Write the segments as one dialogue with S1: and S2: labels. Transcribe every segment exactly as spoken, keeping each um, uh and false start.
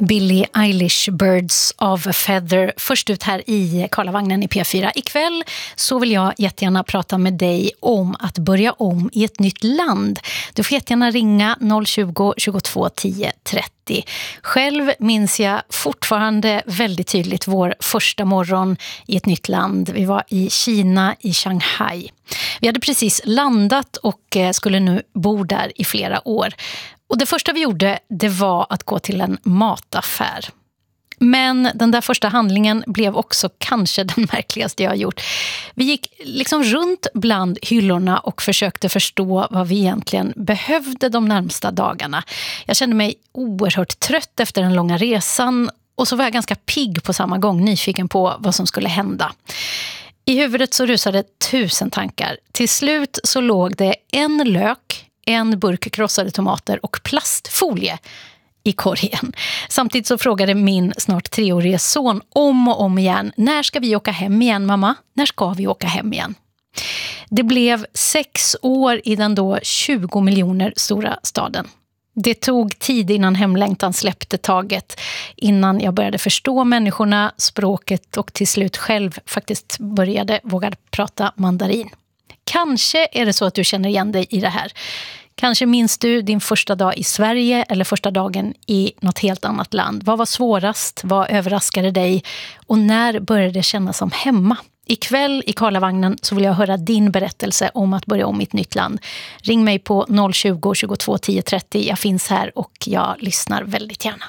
S1: Billie Eilish, Birds of a Feather, först ut här i Karlavagnen i P fyra. Ikväll så vill jag jättegärna prata med dig om att börja om i ett nytt land. Du får jättegärna ringa noll tjugo, tjugotvå, tio, trettio. Själv minns jag fortfarande väldigt tydligt vår första morgon i ett nytt land. Vi var i Kina, i Shanghai. Vi hade precis landat och skulle nu bo där i flera år. Och det första vi gjorde, det var att gå till en mataffär. Men den där första handlingen blev också kanske den märkligaste jag har gjort. Vi gick liksom runt bland hyllorna och försökte förstå vad vi egentligen behövde de närmsta dagarna. Jag kände mig oerhört trött efter den långa resan och så var jag ganska pigg på samma gång, nyfiken på vad som skulle hända. I huvudet så rusade tusen tankar. Till slut så låg det en lök, en burk krossade tomater och plastfolie i korgen. Samtidigt så frågade min snart treårige son om och om igen: när ska vi åka hem igen, mamma? När ska vi åka hem igen? Det blev sex år i den då tjugo miljoner stora staden. Det tog tid innan hemlängtan släppte taget, innan jag började förstå människorna, språket och till slut själv faktiskt började våga prata mandarin. Kanske är det så att du känner igen dig i det här. Kanske minns du din första dag i Sverige eller första dagen i något helt annat land. Vad var svårast? Vad överraskade dig? Och när började det kännas som hemma? Ikväll i Karlavagnen så vill jag höra din berättelse om att börja om i ett nytt land. Ring mig på noll tjugo, tjugotvå, tio, trettio. Jag finns här och jag lyssnar väldigt gärna.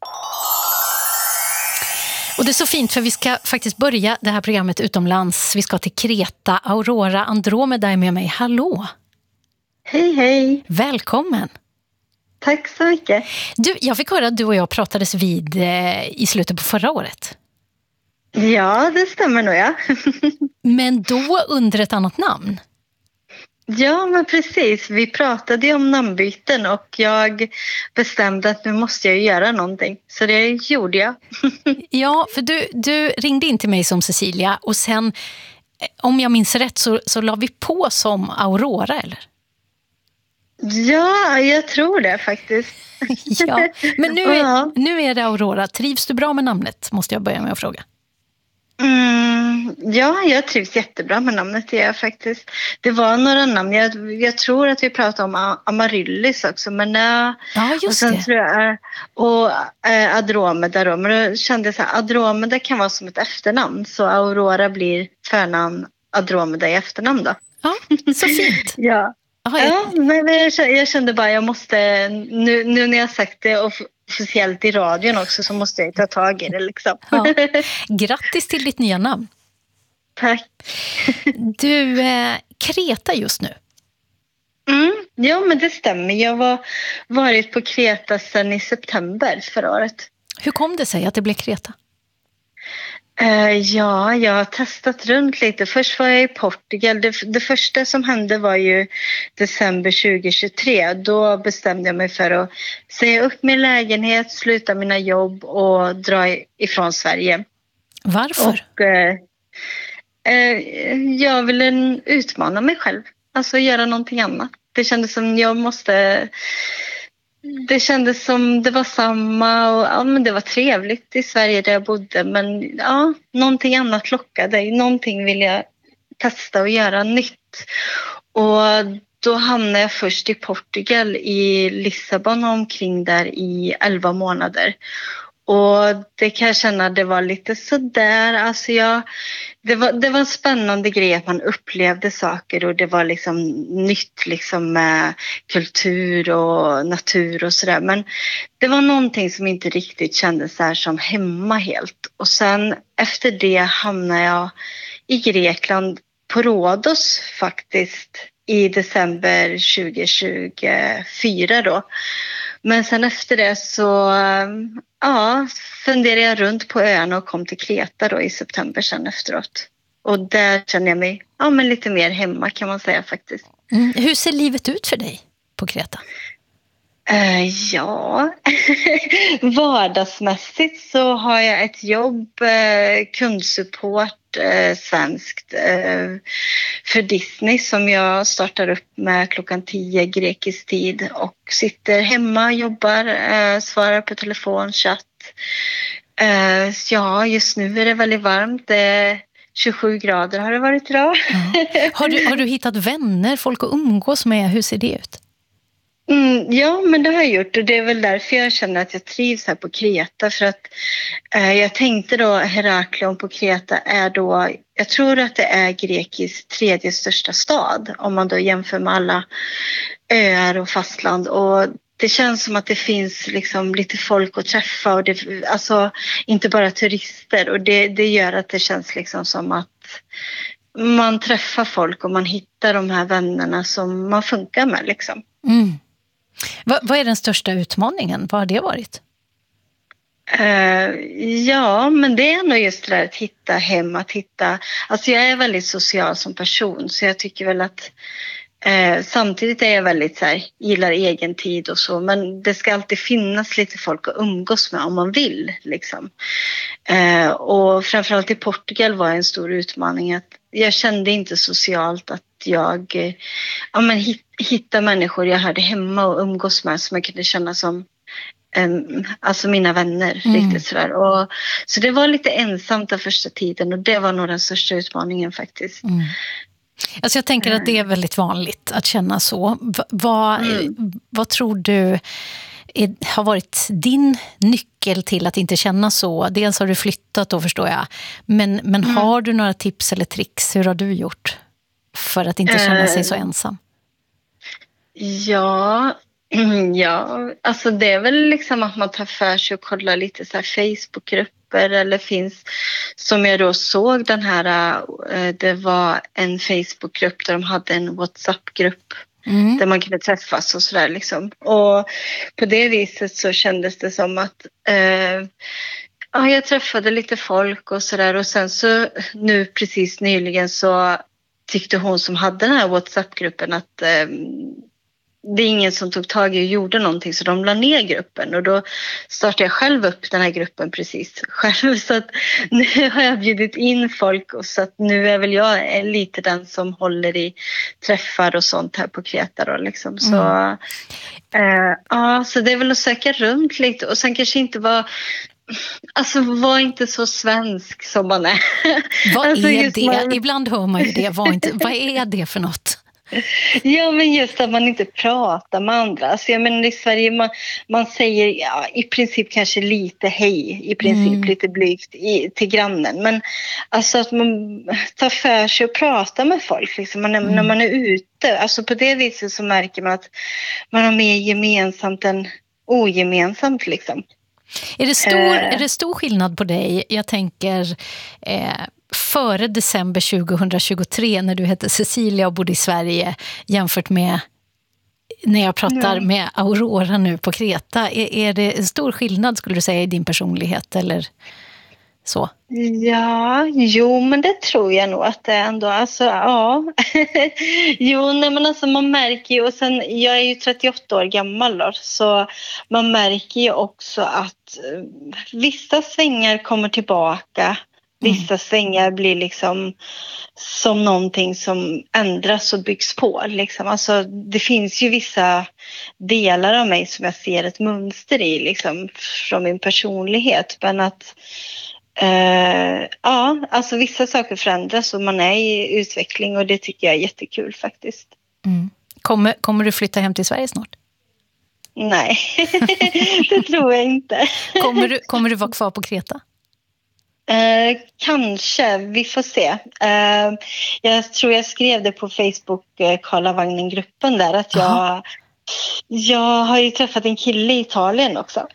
S1: Och det är så fint för vi ska faktiskt börja det här programmet utomlands. Vi ska till Kreta. Aurora Andromeda är med mig. Hallå!
S2: Hej, hej.
S1: Välkommen.
S2: Tack så mycket.
S1: Du, jag fick höra att du och jag pratades vid eh, i slutet på förra året.
S2: Ja, det stämmer nog, ja.
S1: Men då under ett annat namn.
S2: Ja, men precis. Vi pratade ju om namnbyten och jag bestämde att nu måste jag göra någonting. Så det gjorde jag.
S1: Ja, för du, du ringde in till mig som Cecilia och sen, om jag minns rätt, så, så la vi på som Aurora, eller?
S2: Ja, jag tror det faktiskt.
S1: Ja, men nu är, nu är det Aurora. Trivs du bra med namnet, måste jag börja med att fråga.
S2: Mm, ja, jag trivs jättebra med namnet, det är jag faktiskt. Det var några namn, jag, jag tror att vi pratade om Amaryllis också, men äh,
S1: ja, just
S2: och sen
S1: det.
S2: tror jag, och äh, Andromeda då, men då kände jag så här, Andromeda kan vara som ett efternamn, så Aurora blir förnamn, Andromeda i efternamn då.
S1: Ja, så fint.
S2: Ja.
S1: Aha, jag...
S2: Ja, men jag kände, jag kände bara jag måste, nu, nu när jag sagt det officiellt i radion också, så måste jag ta tag i det liksom.
S1: Ja. Grattis till ditt nya namn.
S2: Tack.
S1: Du, eh, Kreta just nu.
S2: Mm, ja, men det stämmer. Jag var varit på Kreta sedan i september förra året.
S1: Hur kom det sig att det blev Kreta?
S2: Uh, ja, jag har testat runt lite. Först var jag i Portugal. Det, det första som hände var ju december tjugohundratjugotre. Då bestämde jag mig för att säga upp min lägenhet, sluta mina jobb och dra ifrån Sverige.
S1: Varför?
S2: Och, uh, uh, jag ville utmana mig själv. Alltså göra någonting annat. Det kändes som jag måste... Det kändes som det var samma och ja, men det var trevligt i Sverige där jag bodde. Men ja, någonting annat lockade. Någonting ville jag testa och göra nytt. Och då hamnade jag först i Portugal, i Lissabon omkring där i elva månader. Och det kan jag känna, det var lite sådär. Alltså jag, det, var, det var en spännande grej att man upplevde saker och det var liksom nytt liksom med kultur och natur och sådär. Men det var någonting som inte riktigt kändes så här som hemma helt. Och sen efter det hamnade jag i Grekland, på Rhodos faktiskt, i december tjugohundratjugofyra då. Men sen efter det så ja, funderade jag runt på öarna och kom till Kreta då i september sen efteråt. Och där känner jag mig ja, men lite mer hemma kan man säga faktiskt.
S1: Mm. Hur ser livet ut för dig på Kreta?
S2: Uh, ja, vardagsmässigt så har jag ett jobb, uh, kundsupport eh, svenskt eh, för Disney som jag startar upp med klockan tio grekisk tid och sitter hemma, jobbar, eh, svarar på telefon, chatt. Eh, ja, just nu är det väldigt varmt. Det är tjugosju grader har det varit idag.
S1: Ja. Har du, har du hittat vänner, folk att umgås med? Hur ser det ut?
S2: Mm, ja, men det har jag gjort och det är väl därför jag känner att jag trivs här på Kreta för att eh, jag tänkte då Heraklion på Kreta är då, jag tror att det är Grekis tredje största stad om man då jämför med alla öar och fastland och det känns som att det finns liksom lite folk att träffa och det, alltså inte bara turister och det, det gör att det känns liksom som att man träffar folk och man hittar de här vännerna som man funkar med liksom.
S1: Mm. Va, vad är den största utmaningen? Vad har det varit?
S2: Uh, ja, men det är nog just det där att hitta hem, att hitta... Alltså jag är väldigt social som person så jag tycker väl att uh, samtidigt är jag väldigt så här, gillar egen tid och så men det ska alltid finnas lite folk att umgås med om man vill liksom. Uh, och framförallt i Portugal var en stor utmaning att jag kände inte socialt att jag ja, men hitta människor jag hade hemma och umgås med som jag kunde känna som um, alltså mina vänner mm. riktigt sådär. Och, så det var lite ensamt den första tiden och det var nog den största utmaningen faktiskt. Mm.
S1: Alltså jag tänker att det är väldigt vanligt att känna så. V- vad, mm. vad tror du är, har varit din nyckel till att inte känna så? Dels har du flyttat då förstår jag. Men, men mm. har du några tips eller tricks? Hur har du gjort för att inte känna sig så ensam?
S2: Ja, ja, alltså det är väl liksom att man tar för sig och kollar lite så här Facebookgrupper eller finns, som jag då såg den här, det var en Facebookgrupp där de hade en WhatsApp-grupp mm. där man kunde träffas och sådär liksom. Och på det viset så kändes det som att eh, ja, jag träffade lite folk och sådär och sen så nu precis nyligen så tyckte hon som hade den här WhatsApp-gruppen att eh, det är ingen som tog tag i och gjorde någonting så de la ner gruppen och då startade jag själv upp den här gruppen precis själv så att nu har jag bjudit in folk och så att nu är väl jag lite den som håller i träffar och sånt här på Kreta då liksom så mm. eh, ja så det är väl att söka runt lite och sen kanske inte vara alltså var inte så svensk som man är.
S1: Vad
S2: alltså,
S1: är det?
S2: Man...
S1: Ibland hör man ju det. Var inte... Vad är det för något?
S2: Ja, men just att man inte pratar med andra. Alltså, jag menar, i Sverige man, man säger ja, i princip kanske lite hej, i princip mm. lite blygt i, till grannen. Men alltså att man tar för sig och pratar med folk liksom, man, mm. när man är ute. Alltså på det viset så märker man att man har mer gemensamt än ogemensamt liksom.
S1: Är det stor, uh, är det stor skillnad på dig? Jag tänker eh, före december tjugohundratjugotre när du hette Cecilia och bodde i Sverige jämfört med när jag pratar mm. med Aurora nu på Kreta. Är, är det en stor skillnad skulle du säga i din personlighet eller så?
S2: Ja, jo men det tror jag nog att det är ändå, alltså ja. jo, nej men alltså man märker ju, och sen jag är ju trettioåtta år gammal då, så man märker ju också att uh, vissa svängar kommer tillbaka. Vissa mm. svängar blir liksom som någonting som ändras och byggs på. Liksom. Alltså, det finns ju vissa delar av mig som jag ser ett mönster i liksom, från min personlighet. Men att Uh, ja, alltså vissa saker förändras och man är i utveckling och det tycker jag är jättekul faktiskt.
S1: Mm. Kommer, kommer du flytta hem till Sverige snart?
S2: Nej, det tror jag inte.
S1: Kommer du, kommer du vara kvar på Kreta?
S2: Uh, kanske, vi får se. Uh, jag tror jag skrev det på Facebook, uh, Karlavagnen-gruppen där, att jag, jag har ju träffat en kille i Italien också.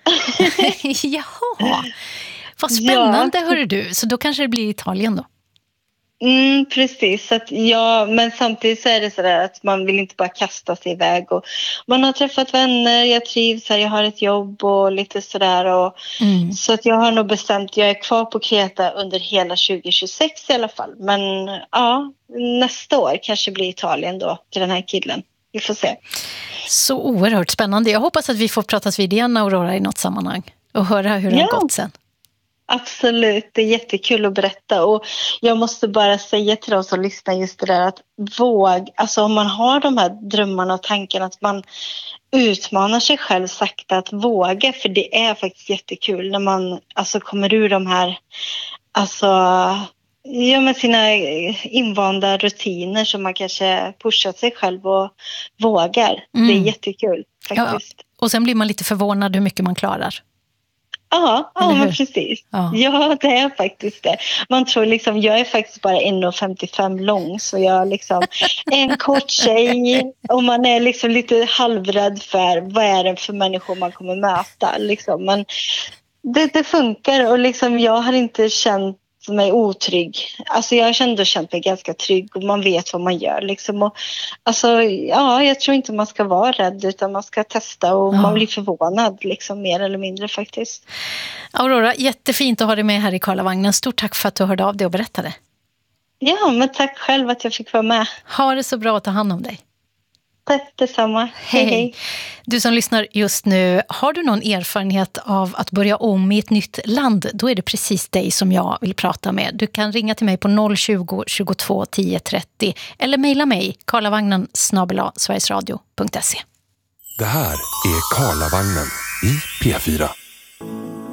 S1: Jaha. Vad spännande, ja. Hörru du. Så då kanske det blir Italien då?
S2: Mm, precis. Så att, ja, men samtidigt så är det så där att man vill inte bara kasta sig iväg. Och man har träffat vänner, jag trivs här, jag har ett jobb och lite sådär. Och, mm. Så att jag har nog bestämt, jag är kvar på Kreta under hela tjugohundratjugosex i alla fall. Men ja, nästa år kanske blir Italien då till den här killen. Vi får se.
S1: Så oerhört spännande. Jag hoppas att vi får pratas vid igen, Aurora, i något sammanhang. Och höra hur det
S2: ja.
S1: har gått sen.
S2: absolut. Det är jättekul att berätta. Och jag måste bara säga till de som lyssnar just det där att våg, alltså om man har de här drömmarna och tankarna att man utmanar sig själv sakta att våga, för det är faktiskt jättekul när man alltså kommer ur de här, alltså ja, med sina invanda rutiner som man kanske pushar sig själv och vågar. Mm. Det är jättekul faktiskt.
S1: Ja, och sen blir man lite förvånad hur mycket man klarar.
S2: Ja, ja men precis.
S1: Ja.
S2: ja, det är faktiskt det. Man tror liksom, jag är faktiskt bara en komma femtiofem lång, så jag är liksom en kort tjej och man är liksom lite halvrädd för vad är det för människor man kommer möta. Liksom. Men det, det funkar och liksom, jag har inte känt mig otrygg. Alltså jag har ändå känt mig ganska trygg och man vet vad man gör. Liksom. Och, alltså, ja, jag tror inte man ska vara rädd utan man ska testa och ja. Man blir förvånad liksom, mer eller mindre faktiskt.
S1: Aurora, jättefint att ha dig med här i Karlavagnen. Stort tack för att du hörde av dig och berättade.
S2: Ja, men tack själv att jag fick vara med.
S1: Ha det så bra att ta hand om dig.
S2: Tack detsamma. Hej, hej, hej.
S1: Du som lyssnar just nu, har du någon erfarenhet av att börja om i ett nytt land? Då är det precis dig som jag vill prata med. Du kan ringa till mig på noll tjugo, tjugotvå, tio trettio eller mejla mig karlavagnen snabel-a sverigesradio punkt se.
S3: Det här är Karlavagnen i P fyra.